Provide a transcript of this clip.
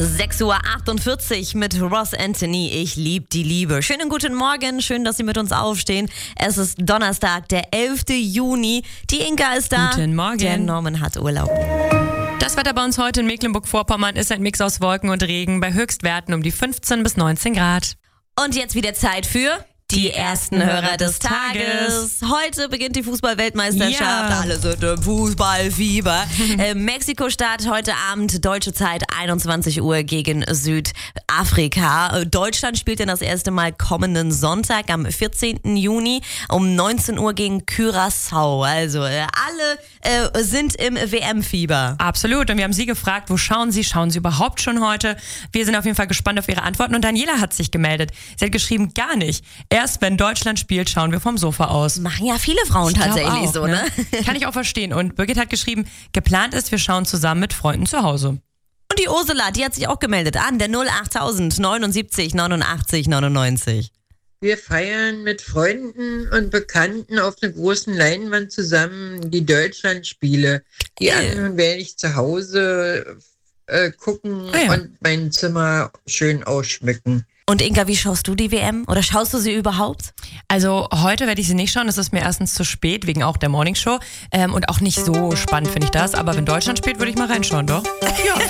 6:48 Uhr mit Ross Anthony. Ich lieb die Liebe. Schönen guten Morgen. Schön, dass Sie mit uns aufstehen. Es ist Donnerstag, der 11. Juni. Die Inka ist da. Guten Morgen. Der Norman hat Urlaub. Das Wetter bei uns heute in Mecklenburg-Vorpommern ist ein Mix aus Wolken und Regen bei Höchstwerten um die 15 bis 19 Grad. Und jetzt wieder Zeit für die ersten Hörer des Tages. Heute beginnt die Fußball-Weltmeisterschaft. Ja. Alle sind im Fußballfieber. Mexiko startet heute Abend, deutsche Zeit, 21 Uhr gegen Südafrika. Deutschland spielt dann das erste Mal kommenden Sonntag am 14. Juni um 19 Uhr gegen Curaçao. Also alle sind im WM-Fieber. Absolut. Und wir haben Sie gefragt, wo schauen Sie? Schauen Sie überhaupt schon heute? Wir sind auf jeden Fall gespannt auf Ihre Antworten. Und Daniela hat sich gemeldet. Sie hat geschrieben, gar nicht. Erst wenn Deutschland spielt, schauen wir vom Sofa aus. Machen ja viele Frauen Ich glaub tatsächlich auch, so, ne? Kann ich auch verstehen. Und Birgit hat geschrieben, geplant ist, wir schauen zusammen mit Freunden zu Hause. Und die Ursula, die hat sich auch gemeldet an der 08000 79 89 99. Wir feiern mit Freunden und Bekannten auf einer großen Leinwand zusammen die Deutschlandspiele. Die anderen werde ich zu Hause gucken und mein Zimmer schön ausschmücken. Und Inka, wie schaust du die WM? Oder schaust du sie überhaupt? Also heute werde ich sie nicht schauen, das ist mir erstens zu spät, wegen auch der Morningshow. Und auch nicht so spannend finde ich das. Aber wenn Deutschland spielt, würde ich mal reinschauen, doch? Ja,